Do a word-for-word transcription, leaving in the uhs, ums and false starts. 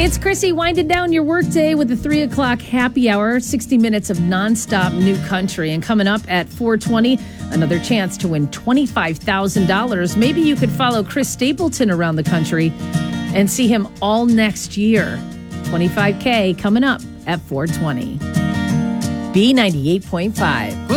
It's Chrissy winding down your workday with the three o'clock happy hour, sixty minutes of nonstop new country. And coming up at four twenty, another chance to win twenty-five thousand dollars. Maybe you could follow Chris Stapleton around the country and see him all next year. twenty-five K coming up at four twenty. B ninety-eight point five.